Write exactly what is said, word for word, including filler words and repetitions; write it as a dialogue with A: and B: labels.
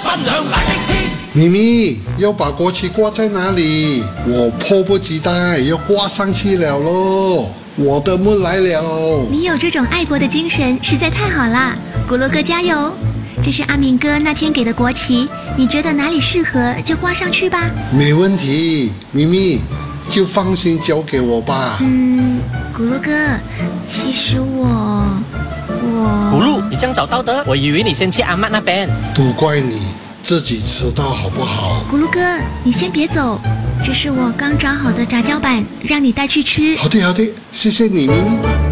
A: 奔向藍的天。
B: 咪咪，要把國旗掛在哪裡？我迫不及待要掛上去了咯！我的夢來了。
C: 你有這種愛國的精神，實在太好了，咕嚕哥加油！這是阿敏哥那天給的國旗，你覺得哪裡適合就掛上去吧。
B: 沒問題，咪咪就放心交給我吧。
C: 嗯，咕嚕哥，其實我我
D: 咕嚕，你這樣早到的，我以為你先去阿媽那邊。
B: 都怪你自己遲到好不好？
C: 咕嚕哥，你先別走，這是我剛炸好的炸膠板，讓你帶去吃。
B: 好的好的，謝謝你咪咪。